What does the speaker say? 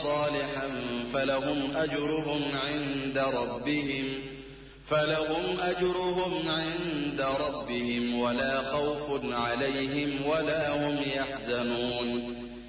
صالحا فلهم أجرهم عند ربهم ولا خوف عليهم ولا هم يحزنون